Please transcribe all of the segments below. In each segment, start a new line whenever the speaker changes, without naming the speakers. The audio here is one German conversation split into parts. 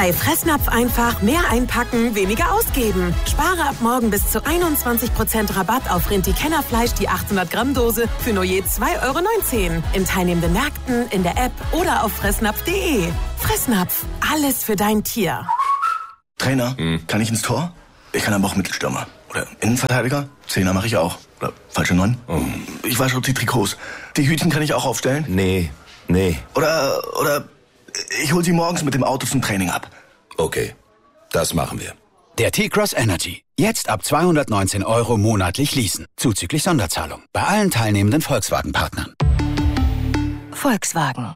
Bei Fressnapf einfach mehr einpacken, weniger ausgeben. Spare ab morgen bis zu 21% Rabatt auf Rinti-Kennerfleisch die 800 Gramm Dose für nur je 2,19 € in teilnehmenden Märkten, in der App oder auf fressnapf.de. Fressnapf, alles für dein Tier.
Trainer, kann ich ins Tor? Ich kann aber auch Mittelstürmer. Oder Innenverteidiger? Zehner mache ich auch. Oder falsche 9? Ich wasche die Trikots. Die Hütchen kann ich auch aufstellen?
Nee.
Oder ich hol sie morgens mit dem Auto zum Training ab.
Okay, das machen wir.
Der T-Cross Energy. Jetzt ab 219 € monatlich leasen. Zuzüglich Sonderzahlung. Bei allen teilnehmenden Volkswagen-Partnern.
Volkswagen.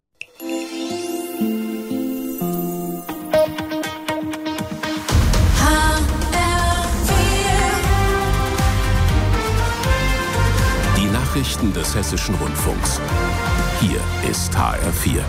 Die Nachrichten des Hessischen Rundfunks. Hier ist HR4.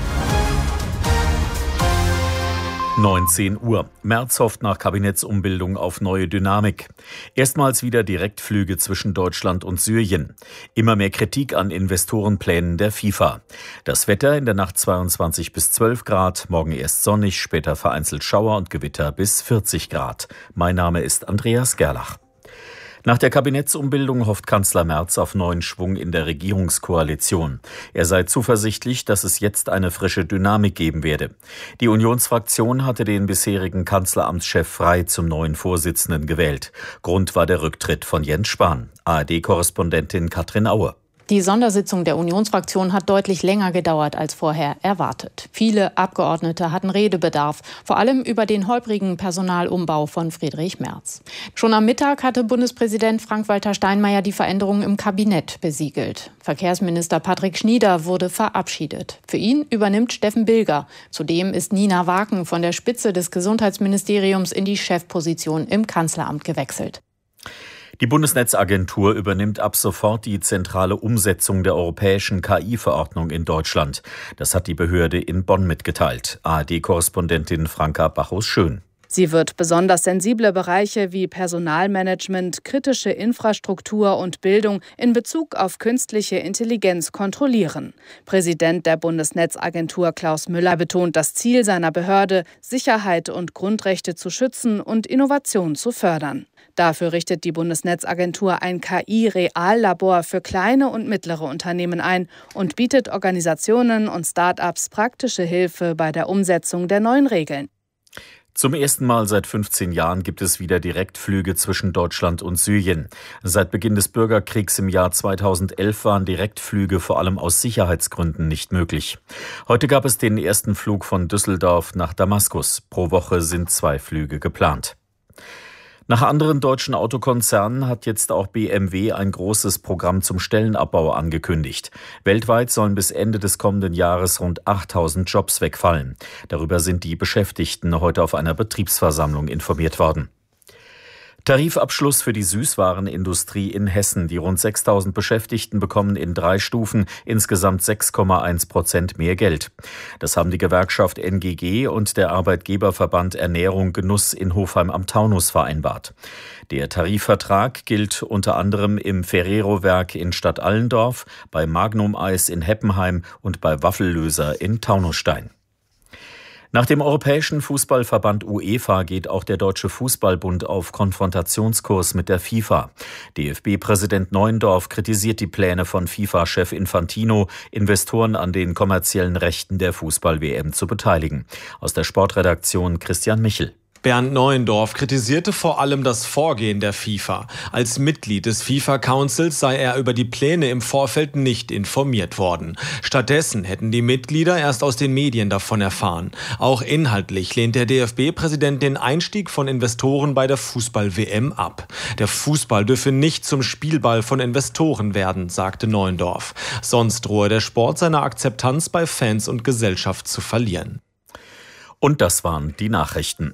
19 Uhr. Merz hofft nach Kabinettsumbildung auf neue Dynamik. Erstmals wieder Direktflüge zwischen Deutschland und Syrien. Immer mehr Kritik an Investorenplänen der FIFA. Das Wetter in der Nacht 22 bis 12 Grad, morgen erst sonnig, später vereinzelt Schauer und Gewitter bis 40 Grad. Mein Name ist Andreas Gerlach. Nach der Kabinettsumbildung hofft Kanzler Merz auf neuen Schwung in der Regierungskoalition. Er sei zuversichtlich, dass es jetzt eine frische Dynamik geben werde. Die Unionsfraktion hatte den bisherigen Kanzleramtschef Frey zum neuen Vorsitzenden gewählt. Grund war der Rücktritt von Jens Spahn. ARD-Korrespondentin Katrin Aue.
Die Sondersitzung der Unionsfraktion hat deutlich länger gedauert als vorher erwartet. Viele Abgeordnete hatten Redebedarf, vor allem über den holprigen Personalumbau von Friedrich Merz. Schon am Mittag hatte Bundespräsident Frank-Walter Steinmeier die Veränderungen im Kabinett besiegelt. Verkehrsminister Patrick Schnieder wurde verabschiedet. Für ihn übernimmt Steffen Bilger. Zudem ist Nina Waken von der Spitze des Gesundheitsministeriums in die Chefposition im Kanzleramt gewechselt.
Die Bundesnetzagentur übernimmt ab sofort die zentrale Umsetzung der europäischen KI-Verordnung in Deutschland. Das hat die Behörde in Bonn mitgeteilt. ARD-Korrespondentin Franka Bachus-Schön.
Sie wird besonders sensible Bereiche wie Personalmanagement, kritische Infrastruktur und Bildung in Bezug auf künstliche Intelligenz kontrollieren. Präsident der Bundesnetzagentur Klaus Müller betont das Ziel seiner Behörde, Sicherheit und Grundrechte zu schützen und Innovation zu fördern. Dafür richtet die Bundesnetzagentur ein KI-Reallabor für kleine und mittlere Unternehmen ein und bietet Organisationen und Start-ups praktische Hilfe bei der Umsetzung der neuen Regeln.
Zum ersten Mal seit 15 Jahren gibt es wieder Direktflüge zwischen Deutschland und Syrien. Seit Beginn des Bürgerkriegs im Jahr 2011 waren Direktflüge vor allem aus Sicherheitsgründen nicht möglich. Heute gab es den ersten Flug von Düsseldorf nach Damaskus. Pro Woche sind 2 Flüge geplant. Nach anderen deutschen Autokonzernen hat jetzt auch BMW ein großes Programm zum Stellenabbau angekündigt. Weltweit sollen bis Ende des kommenden Jahres rund 8.000 Jobs wegfallen. Darüber sind die Beschäftigten heute auf einer Betriebsversammlung informiert worden. Tarifabschluss für die Süßwarenindustrie in Hessen. Die rund 6.000 Beschäftigten bekommen in 3 Stufen insgesamt 6,1% mehr Geld. Das haben die Gewerkschaft NGG und der Arbeitgeberverband Ernährung Genuss in Hofheim am Taunus vereinbart. Der Tarifvertrag gilt unter anderem im Ferrero-Werk in Stadt Allendorf, bei Magnum Eis in Heppenheim und bei Waffellöser in Taunusstein. Nach dem Europäischen Fußballverband UEFA geht auch der Deutsche Fußballbund auf Konfrontationskurs mit der FIFA. DFB-Präsident Neuendorf kritisiert die Pläne von FIFA-Chef Infantino, Investoren an den kommerziellen Rechten der Fußball-WM zu beteiligen. Aus der Sportredaktion Christian Michel.
Bernd Neuendorf kritisierte vor allem das Vorgehen der FIFA. Als Mitglied des FIFA-Councils sei er über die Pläne im Vorfeld nicht informiert worden. Stattdessen hätten die Mitglieder erst aus den Medien davon erfahren. Auch inhaltlich lehnt der DFB-Präsident den Einstieg von Investoren bei der Fußball-WM ab. Der Fußball dürfe nicht zum Spielball von Investoren werden, sagte Neuendorf. Sonst drohe der Sport seine Akzeptanz bei Fans und Gesellschaft zu verlieren.
Und das waren die Nachrichten.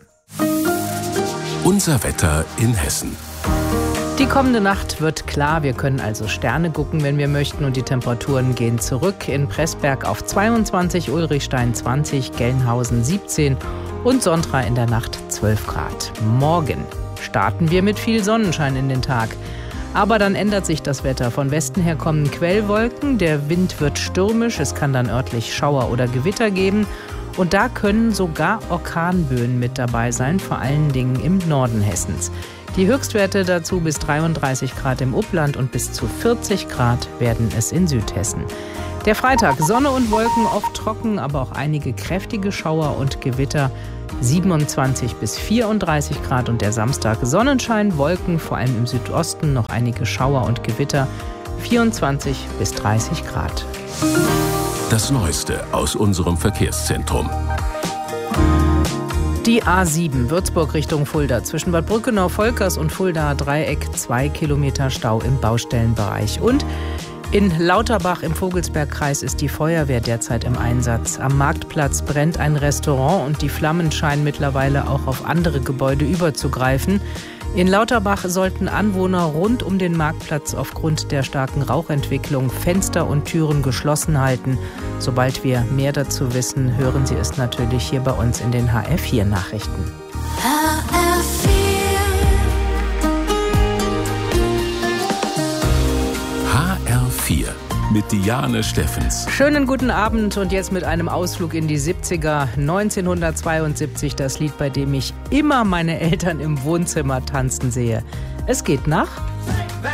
Unser Wetter in Hessen.
Die kommende Nacht wird klar. Wir können also Sterne gucken, wenn wir möchten. Und die Temperaturen gehen zurück. In Pressberg auf 22, Ulrichstein 20, Gelnhausen 17 und Sontra in der Nacht 12 Grad. Morgen starten wir mit viel Sonnenschein in den Tag. Aber dann ändert sich das Wetter. Von Westen her kommen Quellwolken. Der Wind wird stürmisch. Es kann dann örtlich Schauer oder Gewitter geben. Und da können sogar Orkanböen mit dabei sein, vor allen Dingen im Norden Hessens. Die Höchstwerte dazu bis 33 Grad im Upland und bis zu 40 Grad werden es in Südhessen. Der Freitag, Sonne und Wolken, oft trocken, aber auch einige kräftige Schauer und Gewitter, 27 bis 34 Grad. Und der Samstag, Sonnenschein, Wolken, vor allem im Südosten noch einige Schauer und Gewitter, 24 bis 30 Grad.
Das Neueste aus unserem Verkehrszentrum.
Die A7 Würzburg Richtung Fulda zwischen Bad Brückenau-Volkers und Fuldaer Dreieck 2 Kilometer Stau im Baustellenbereich. Und in Lauterbach im Vogelsbergkreis ist die Feuerwehr derzeit im Einsatz. Am Marktplatz brennt ein Restaurant und die Flammen scheinen mittlerweile auch auf andere Gebäude überzugreifen. In Lauterbach sollten Anwohner rund um den Marktplatz aufgrund der starken Rauchentwicklung Fenster und Türen geschlossen halten. Sobald wir mehr dazu wissen, hören Sie es natürlich hier bei uns in den HR4-Nachrichten.
HR4 mit Diane Steffens.
Schönen guten Abend und jetzt mit einem Ausflug in die 70er. 1972, das Lied, bei dem ich immer meine Eltern im Wohnzimmer tanzen sehe. Es geht nach...